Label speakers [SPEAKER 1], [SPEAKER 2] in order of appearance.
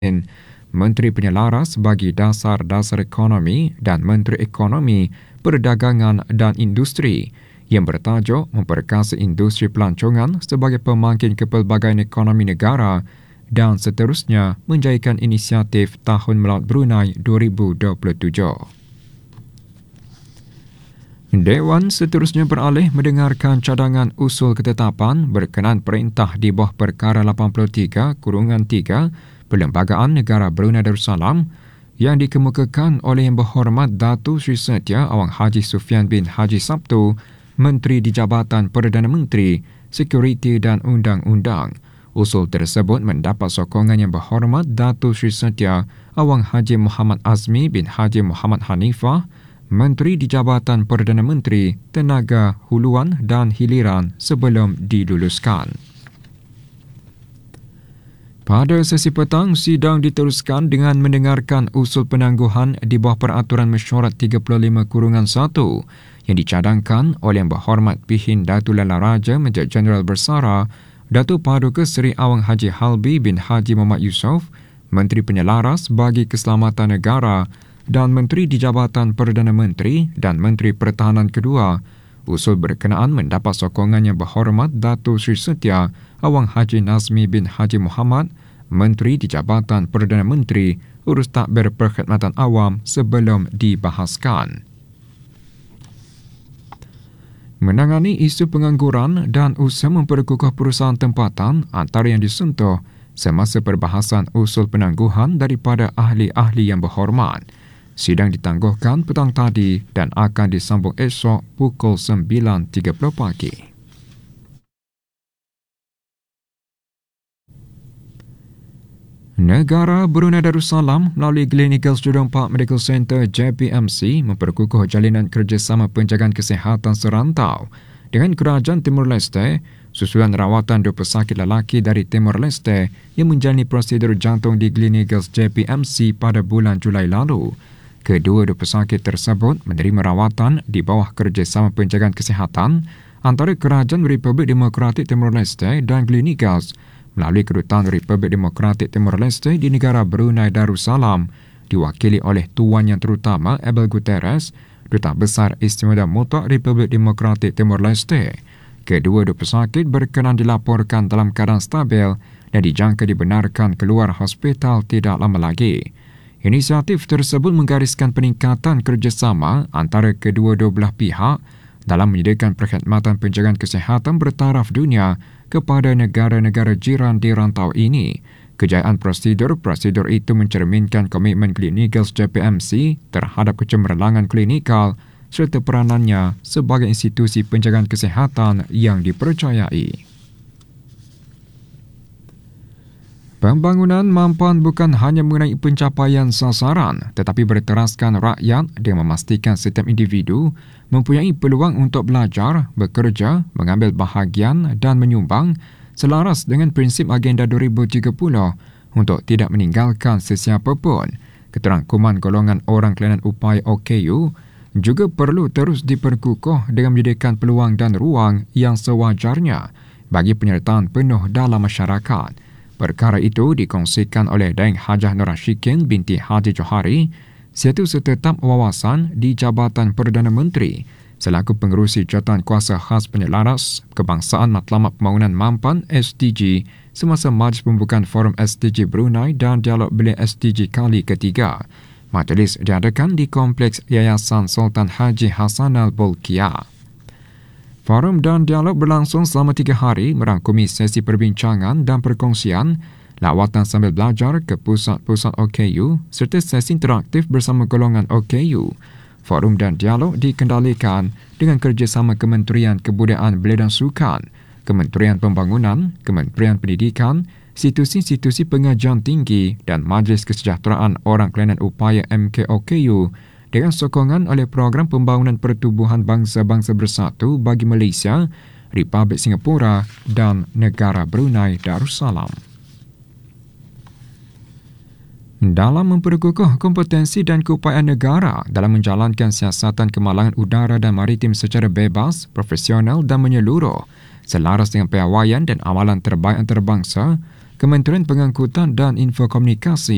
[SPEAKER 1] Menteri Penyelaras bagi Dasar-Dasar Ekonomi dan Menteri Ekonomi, Perdagangan dan Industri yang bertajuk Memperkasa Industri Pelancongan sebagai pemangkin kepelbagaian ekonomi negara dan seterusnya menjayakan inisiatif Tahun Melaut Brunei 2027. Dewan seterusnya beralih mendengarkan cadangan usul ketetapan berkenaan perintah di bawah Perkara 83-3 Perlembagaan Negara Brunei Darussalam yang dikemukakan oleh Yang Berhormat Datuk Seri Setia Awang Haji Sufian bin Haji Sabtu, Menteri di Jabatan Perdana Menteri, Sekuriti dan Undang-Undang. Usul tersebut mendapat sokongan Yang Berhormat Datuk Seri Setia Awang Haji Muhammad Azmi bin Haji Muhammad Hanifah, Menteri di Jabatan Perdana Menteri, Tenaga Huluan dan Hiliran sebelum diluluskan. Pada sesi petang, sidang diteruskan dengan mendengarkan usul penangguhan di bawah Peraturan Mesyuarat 35-1 yang dicadangkan oleh Yang Berhormat Pihin Datuk Lala Raja Major Jeneral Bersara Datuk Paduka Seri Awang Haji Halbi bin Haji Muhammad Yusof, Menteri Penyelaras bagi Keselamatan Negara dan Menteri di Jabatan Perdana Menteri dan Menteri Pertahanan kedua. Usul berkenaan mendapat sokongan Yang Berhormat Datuk Seri Setia Awang Haji Nazmi bin Haji Muhammad, Menteri di Jabatan Perdana Menteri, Urus Takbir Perkhidmatan Awam sebelum dibahaskan. Menangani isu pengangguran dan usaha memperkukuh perusahaan tempatan antara yang disentuh semasa perbahasan usul penangguhan daripada ahli-ahli yang berhormat. Sidang ditangguhkan petang tadi dan akan disambung esok pukul 9.30 pagi. Negara Brunei Darussalam melalui Gleneagles Jurong Park Medical Center JPMC memperkukuh jalinan kerjasama penjagaan kesihatan serantau dengan Kerajaan Timur Leste susulan rawatan 2 pesakit lelaki dari Timur Leste yang menjalani prosedur jantung di Gleneagles JPMC pada bulan Julai lalu. Kedua-dua pesakit tersebut menerima rawatan di bawah kerjasama penjagaan kesihatan antara Kerajaan Republik Demokratik Timor Leste dan Gleneagles melalui Kedutaan Republik Demokratik Timor Leste di negara Brunei Darussalam, diwakili oleh Tuan Yang Terutama Abel Guterres, Duta Besar Istimewa Mutlak Republik Demokratik Timor Leste. Kedua-dua pesakit berkenan dilaporkan dalam keadaan stabil dan dijangka dibenarkan keluar hospital tidak lama lagi. Inisiatif tersebut menggariskan peningkatan kerjasama antara kedua-dua belah pihak dalam menyediakan perkhidmatan penjagaan kesihatan bertaraf dunia kepada negara-negara jiran di rantau ini. Kejayaan prosedur itu mencerminkan komitmen Gleneagles JPMC terhadap kecemerlangan klinikal serta peranannya sebagai institusi penjagaan kesihatan yang dipercayai. Pembangunan mampan bukan hanya mengenai pencapaian sasaran tetapi berteraskan rakyat dengan memastikan setiap individu mempunyai peluang untuk belajar, bekerja, mengambil bahagian dan menyumbang selaras dengan prinsip Agenda 2030 untuk tidak meninggalkan sesiapa pun. Keterangkuman golongan orang kelainan upaya OKU juga perlu terus diperkukuh dengan menyediakan peluang dan ruang yang sewajarnya bagi penyertaan penuh dalam masyarakat. Perkara itu dikongsikan oleh Daeng Hajah Nur Rashikin binti Haji Johari, Setiausaha Tetap Wawasan di Jabatan Perdana Menteri, selaku pengerusi Jawatan Kuasa Khas Penyelaras Kebangsaan Matlamat Pembangunan Mampan SDG semasa Majlis Pembukaan Forum SDG Brunei dan Dialog Belia SDG kali ketiga. Majlis diadakan di Kompleks Yayasan Sultan Haji Hassanal Bolkiah. Forum dan dialog berlangsung selama 3 hari merangkumi sesi perbincangan dan perkongsian, lawatan sambil belajar ke pusat-pusat OKU serta sesi interaktif bersama golongan OKU. Forum dan dialog dikendalikan dengan kerjasama Kementerian Kebudayaan Belia dan Sukan, Kementerian Pembangunan, Kementerian Pendidikan, institusi-institusi pengajian tinggi dan Majlis Kesejahteraan Orang Kelainan Upaya MKOKU dengan sokongan oleh Program Pembangunan Pertubuhan Bangsa-Bangsa Bersatu bagi Malaysia, Republik Singapura dan Negara Brunei Darussalam. Dalam memperkukuh kompetensi dan keupayaan negara dalam menjalankan siasatan kemalangan udara dan maritim secara bebas, profesional dan menyeluruh, selaras dengan piawaian dan amalan terbaik antarabangsa, Kementerian Pengangkutan dan Infokomunikasi